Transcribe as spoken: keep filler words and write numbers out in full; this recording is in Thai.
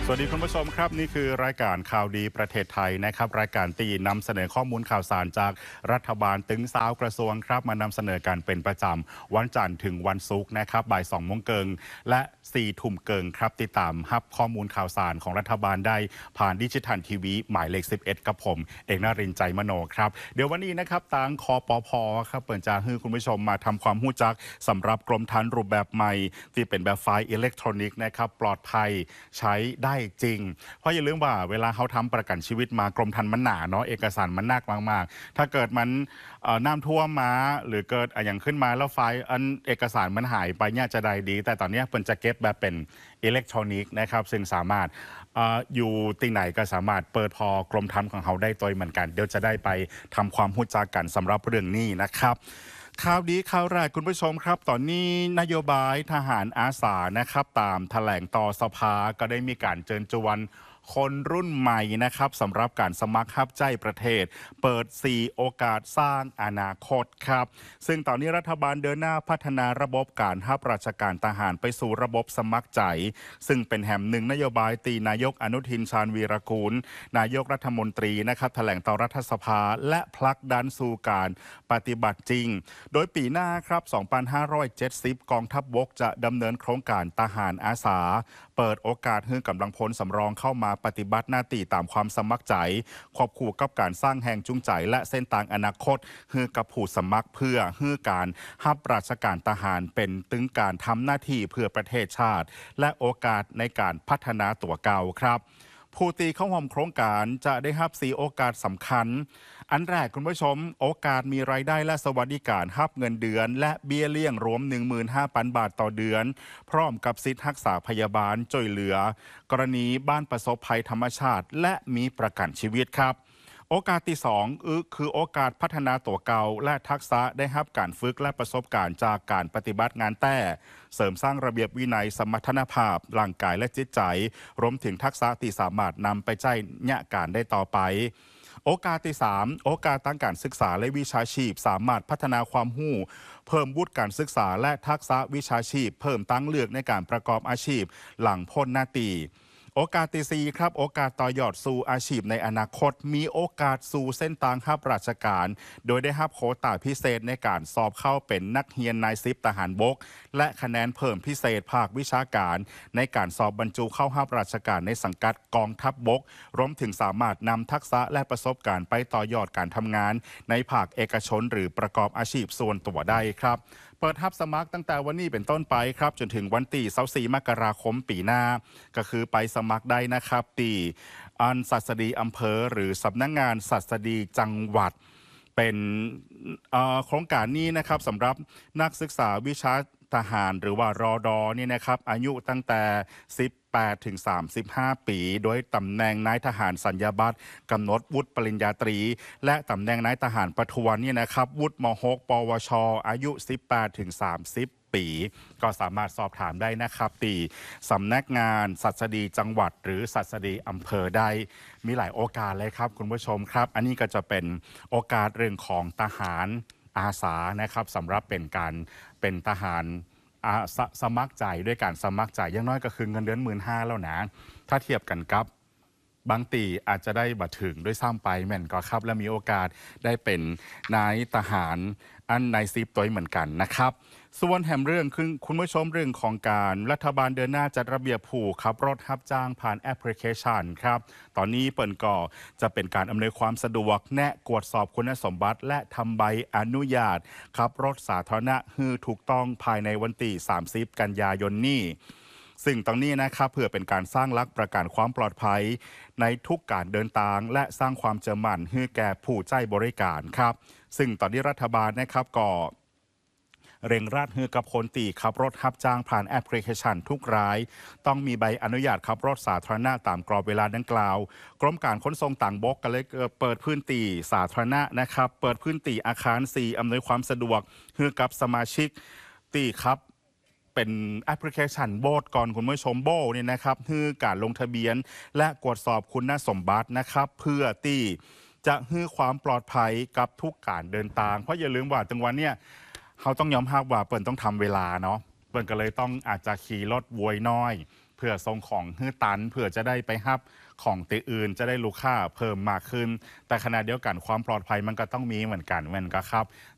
สวัสดีคุณผู้ชมครับนี่คือรายการข่าวดีประเทศไทยนะครับรายการตีนำเสนอข้อมูลข่าวสารจากรัฐบาลตึงสาวกระทรวงครับมานำเสนอกันเป็นประจำวันจันทร์ถึงวันศุกร์นะครับบ่ายสองโมงเกิงและสี่ทุ่มเกิงครับติดตามรับข้อมูลข่าวสารของรัฐบาลได้ผ่านดิจิทัลทีวีหมายเลขสิบเอ็ดกับผมเอกนรินทร์ใจมโนครับเดี๋ยววันนี้นะครับทางคอปพครับเปิดจะให้คุณผู้ชมมาทำความรู้จักสำหรับกรมธรรม์รูปแบบใหม่ที่เป็นแบบไฟล์อิเล็กทรอนิกส์นะครับปลอดภัยใช้ได้จริงเพราะอย่าลืมว่าเวลาเขาทำประกันชีวิตมากรมธรรม์มันหนาเนาะเอกสารมันหนักมากๆถ้าเกิดมันน้ำท่วมมาหรือเกิดอย่างขึ้นมาแล้วไฟล์อันเอกสารมันหายไปเนี่ยจะได้ดีแต่ตอนนี้เปิ่นจะเก็บแบบเป็นอิเล็กทรอนิกส์นะครับซึ่งสามารถอยู่ที่ไหนก็สามารถเปิดพอกรมธรรม์ของเขาได้ตัวเหมือนกันเดี๋ยวจะได้ไปทำความรู้จักกันสำหรับเรื่องนี้นะครับข่าวดีข่าวแรกคุณผู้ชมครับตอนนี้นโยบายทหารอาสานะครับตามแถลงต่อสภาก็ได้มีการเชิญชวนคนรุ่นใหม่นะครับสำหรับการสมัครรับใช้ประเทศเปิดสี่โอกาสสร้างอนาคตครับซึ่งตอนนี้รัฐบาลเดินหน้าพัฒนาระบบการรับราชการทหารไปสู่ระบบสมัครใจซึ่งเป็นแห่งหนึ่งนโยบายตีนายกอนุทินชาญวีรกูลนายกรัฐมนตรีนะครับแถลงต่อรัฐสภาและผลักดันสู่การปฏิบัติจริงโดยปีหน้าครับสองพันห้าร้อยเจ็ดสิบกองทัพบกจะดำเนินโครงการทหารอาสาเปิดโอกาสให้กำลังพลสำรองเข้ามาปฏิบัติหน้าที่ตามความสมัครใจควบคู่กับการสร้างแห่งจูงใจและเส้นทางอนาคตให้กับผู้สมัครเพื่อให้การรับราชการทหารเป็นตึงการทำหน้าที่เพื่อประเทศชาติและโอกาสในการพัฒนาตัวเก่าครับผู้ตีเข้าร่วมโครงการจะได้รับสี่โอกาสสำคัญอันแรกคุณผู้ชมโอกาสมีรายได้และสวัสดิการรับเงินเดือนและเบี้ยเลี้ยงรวม หนึ่งหมื่นห้าพัน บาทต่อเดือนพร้อมกับสิทธิรักษาพยาบาลช่วยเหลือกรณีบ้านประสบภัยธรรมชาติและมีประกันชีวิตครับโอกาสที่สองคือโอกาสพัฒนาตัวเก่าและทักษะได้รับการฝึกและประสบการณ์จากการปฏิบัติงานแต่เสริมสร้างระเบียบวินัยสมรรถภาพร่างกายและจิตใจรวมถึงทักษะที่สามารถนำไปใช้เนี่ยการได้ต่อไปโอกาสที่สามโอกาสทางการศึกษาและวิชาชีพสามารถพัฒนาความรู้เพิ่มวุฒิการศึกษาและทักษะวิชาชีพเพิ่มตั้งเลือกในการประกอบอาชีพหลังพ้นหน้าที่โอกาสที่สี่ครับโอกาสต่อยอดสู่อาชีพในอนาคตมีโอกาสสู่เส้นทางรับราชการโดยได้รับโควต้าพิเศษในการสอบเข้าเป็นนักเรียนนายสิบทหารบกและคะแนนเพิ่มพิเศษภาควิชาการในการสอบบรรจุเข้ารับราชการในสังกัดกองทัพบกรวมถึงสามารถนำทักษะและประสบการณ์ไปต่อยอดการทำงานในภาคเอกชนหรือประกอบอาชีพส่วนตัวได้ครับเปิดรับสมัครตั้งแต่วันนี้เป็นต้นไปครับจนถึงวันที่ยี่สิบสี่มกราคมปีหน้าก็คือไปสมัครได้นะครับที่อันศัสดีอำเภอหรือสำนักงงานศัสดีจังหวัดเป็นโครงการนี้นะครับสำหรับนักศึกษาวิชาทหารหรือว่ารอดอนี่นะครับอายุตั้งแต่สิบแปดถึงสามสิบห้าปีโดยตำแหน่งนายทหารสัญญาบัตรกำหนดวุฒิปริญญาตรีและตำแหน่งนายทหารประทวนนี่นะครับวุฒิม หก ปวชอายุสิบแปดถึงสามสิบปีก็สามารถสอบถามได้นะครับตีสำนักงานศัสดีจังหวัดหรือศัสดีอำเภอได้มีหลายโอกาสเลยครับคุณผู้ชมครับอันนี้ก็จะเป็นโอกาสเรื่องของทหารอาสานะครับสำหรับเป็นการเป็นทหารส, สมัครใจด้วยการสมัครใจอย่างน้อยก็คือเงินเดือนหมื่นห้าแล้วนะถ้าเทียบกันกับบางตีอาจจะได้บัตรถึงด้วยซ้ำไปแม่นก็ครับและมีโอกาสได้เป็นนายทหารอันนายซิปตัวเหมือนกันนะครับส่วนแหมเรื่องคือคุณผู้ชมเรื่องของการรัฐบาลเดินหน้าจัดระเบียบผู้ขับรถรับจ้างผ่านแอปพลิเคชันครับตอนนี้เปิ่นก็จะเป็นการอำนวยความสะดวกแนะกวดสอบคุณสมบัติและทำใบอนุญาตขับรถสาธารณะให้ถูกต้องภายในวันที่สามสิบกันยายนนี้ซึ่งตรงนี้นะครับเพื่อเป็นการสร้างหลักประกันความปลอดภัยในทุกการเดินทางและสร้างความเชื่อมั่นให้แก่ผู้ใช้บริการครับซึ่งตอนนี้รัฐบาลนะครับก็เร่งรัดให้กับคนตีขับรถรับจ้างผ่านแอปพลิเคชันทุกรายต้องมีใบอนุญาตขับรถสาธารณะตามกรอบเวลาดังกล่าวกรมการขนส่งต่างบกก็เลยเปิดพื้นที่สาธารณะนะครับเปิดพื้นที่อาคารสี่อำนวยความสะดวกให้กับสมาชิกตีครับเป็นแอปพลิเคชันโบสก่อนคุณผู้ชมโบเนี่ยนะครับคือการลงทะเบียนและตรวจสอบคุณสมบัตินะครับเพื่อที่จะให้ความปลอดภัยกับทุกการเดินทางเพราะอย่าลืมว่าจังหวะเนี่ยเขาต้องยอมรับว่าเปิ่นต้องทำเวลาเนาะเปิ่นก็เลยต้องอาจจะขี่รถวยน้อยเพื่อส่งของฮื้อตันเพื่อจะได้ไปฮับของตีอื่นจะได้ลูกค้าเพิ่มมากขึ้น แต่ขณะเดียวกันความปลอดภัยมันก็ต้องมีเหมือนกันเหมือนกันครับ